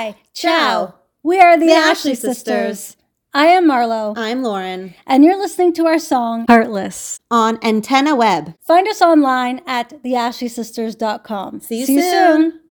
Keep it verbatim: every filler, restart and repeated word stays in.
Hi. Ciao. We are the, The Ashley Ashley sisters. Sisters. I am Marlo. I'm Lauren. And you're listening to our song, Heartless. On Antenna Web. Find us online at the ashley sisters dot com. See you soon.